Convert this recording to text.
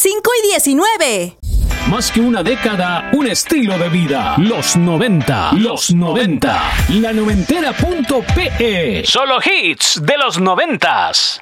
5 y 19. Más que una década, un estilo de vida. Los 90. Los 90. La noventera.pe. Solo hits de los 90s.